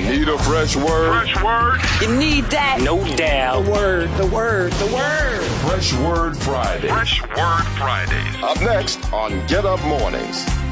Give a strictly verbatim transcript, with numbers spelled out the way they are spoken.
Need a fresh word? Fresh word? You need that? No doubt. The word, the word, the word. Fresh Word Friday. Fresh Word Fridays. Up next on Get Up Mornings.